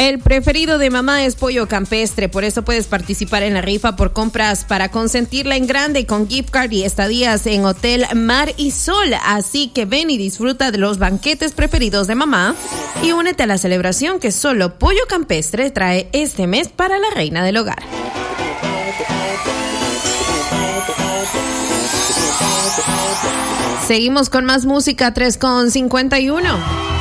El preferido de mamá es pollo campestre, por eso puedes participar en la rifa por compras para consentirla en grande con gift card y estadías en Hotel Mar y Sol. Así que ven y disfruta de los banquetes preferidos de mamá y únete a la celebración que solo Pollo Campestre trae este mes para la reina del hogar. Seguimos con más música, 3:51.